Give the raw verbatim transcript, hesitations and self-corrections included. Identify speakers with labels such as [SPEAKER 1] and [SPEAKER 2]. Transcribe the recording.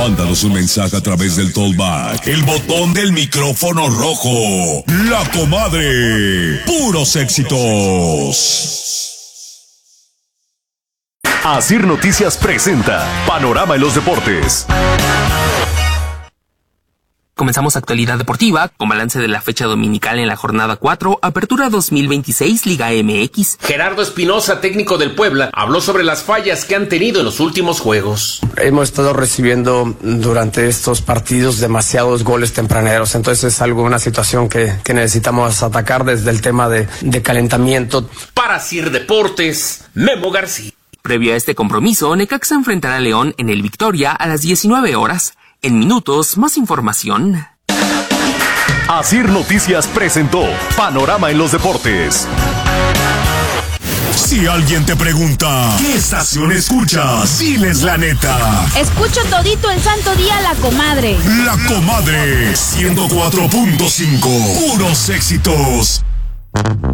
[SPEAKER 1] Mándanos un mensaje a través del Tollback, el botón del micrófono rojo. La Comadre. Puros éxitos.
[SPEAKER 2] Asir Noticias presenta Panorama en los Deportes.
[SPEAKER 3] Comenzamos actualidad deportiva con balance de la fecha dominical en la jornada cuatro, Apertura dos mil veintiséis, Liga M X.
[SPEAKER 4] Gerardo Espinosa, técnico del Puebla, habló sobre las fallas que han tenido en los últimos juegos.
[SPEAKER 5] Hemos estado recibiendo durante estos partidos demasiados goles tempraneros, entonces es algo, una situación que, que necesitamos atacar desde el tema de, de calentamiento.
[SPEAKER 4] Para Asir Deportes, Memo García.
[SPEAKER 3] Previo a este compromiso, Necaxa enfrentará a León en el Victoria a las diecinueve horas. En minutos, más información.
[SPEAKER 2] Asir Noticias presentó Panorama en los Deportes.
[SPEAKER 1] Si alguien te pregunta, ¿qué estación escuchas? Diles la neta.
[SPEAKER 6] Escucho todito el santo día La Comadre.
[SPEAKER 1] La Comadre, ciento cuatro punto cinco. Puros éxitos.